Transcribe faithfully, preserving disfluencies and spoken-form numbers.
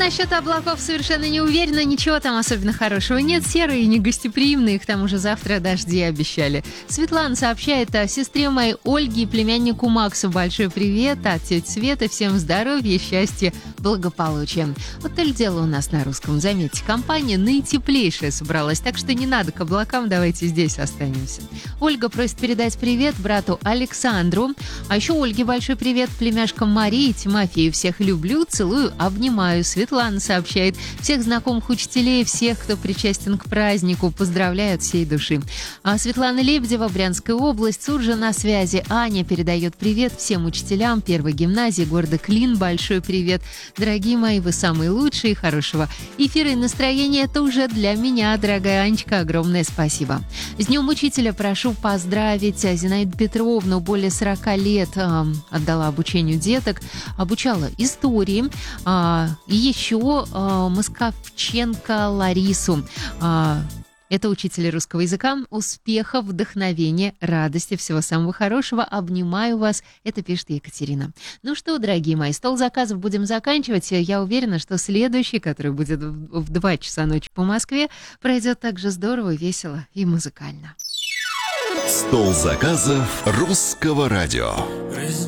насчет облаков совершенно не уверена. Ничего там особенно хорошего нет. Серые и негостеприимные. К тому же завтра дожди обещали. Светлана сообщает о сестре моей Ольге и племяннику Максу. Большой привет от тети Светы. Всем здоровья, счастья, благополучия. Вот то ли дело у нас на русском. Заметьте, компания наитеплейшая собралась. Так что не надо к облакам, давайте здесь останемся. Ольга просит передать привет брату Александру. А еще Ольге большой привет, племяшкам Марии и Тимофею. Всех люблю, целую, обнимаю. Светлана сообщает: всех знакомых учителей, всех, кто причастен к празднику, поздравляю от всей души. А Светлана Лебедева, Брянская область, Суржа на связи. Аня передает привет всем учителям первой гимназии города Клин. Большой привет. Дорогие мои, вы самые лучшие. Хорошего эфира и настроения. Это уже для меня, дорогая Анечка. Огромное спасибо. С Днем Учителя прошу поздравить Зинаиду Петровну. Более сорока лет э, отдала обучению деток. Обучала истории. Э, и еще э, Московченко Ларису. Э, Это учитель русского языка. Успехов, вдохновения, радости, всего самого хорошего. Обнимаю вас. Это пишет Екатерина. Ну что, дорогие мои, стол заказов будем заканчивать. Я уверена, что следующий, который будет в два часа ночи по Москве, пройдет так же здорово, весело и музыкально. Стол заказов русского радио.